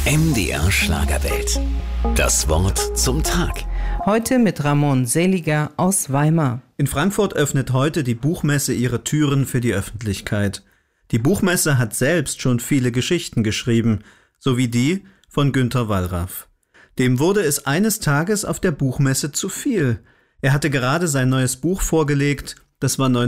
MDR Schlagerwelt. Das Wort zum Tag. Heute mit Ramon Seliger aus Weimar. In Frankfurt öffnet heute die Buchmesse ihre Türen für die Öffentlichkeit. Die Buchmesse hat selbst schon viele Geschichten geschrieben, so wie die von Günter Wallraff. Dem wurde es eines Tages auf der Buchmesse zu viel. Er hatte gerade sein neues Buch vorgelegt, das war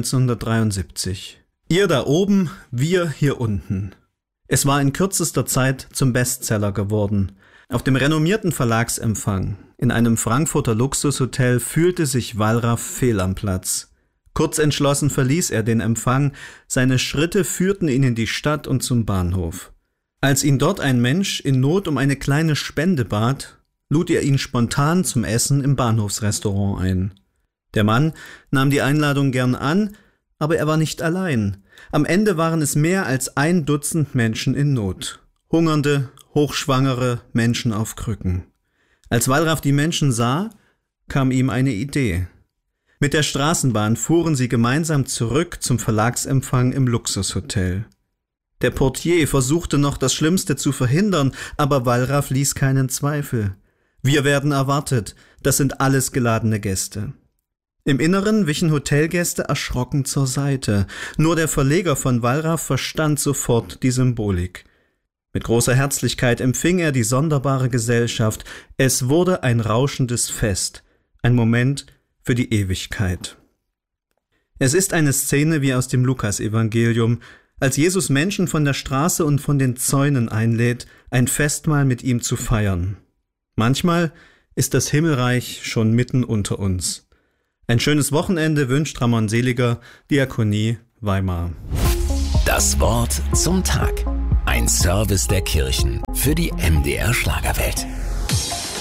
1973. Ihr da oben, wir hier unten. Es war in kürzester Zeit zum Bestseller geworden. Auf dem renommierten Verlagsempfang in einem Frankfurter Luxushotel fühlte sich Wallraff fehl am Platz. Kurzentschlossen verließ er den Empfang, seine Schritte führten ihn in die Stadt und zum Bahnhof. Als ihn dort ein Mensch in Not um eine kleine Spende bat, lud er ihn spontan zum Essen im Bahnhofsrestaurant ein. Der Mann nahm die Einladung gern an, aber er war nicht allein. Am Ende waren es mehr als 1 Dutzend Menschen in Not. Hungernde, hochschwangere Menschen auf Krücken. Als Wallraff die Menschen sah, kam ihm eine Idee. Mit der Straßenbahn fuhren sie gemeinsam zurück zum Verlagsempfang im Luxushotel. Der Portier versuchte noch, das Schlimmste zu verhindern, aber Wallraff ließ keinen Zweifel. Wir werden erwartet, das sind alles geladene Gäste. Im Inneren wichen Hotelgäste erschrocken zur Seite. Nur der Verleger von Wallraff verstand sofort die Symbolik. Mit großer Herzlichkeit empfing er die sonderbare Gesellschaft. Es wurde ein rauschendes Fest, ein Moment für die Ewigkeit. Es ist eine Szene wie aus dem Lukasevangelium, als Jesus Menschen von der Straße und von den Zäunen einlädt, ein Festmahl mit ihm zu feiern. Manchmal ist das Himmelreich schon mitten unter uns. Ein schönes Wochenende wünscht Ramon Seliger, Diakonie Weimar. Das Wort zum Tag. Ein Service der Kirchen für die MDR Schlagerwelt.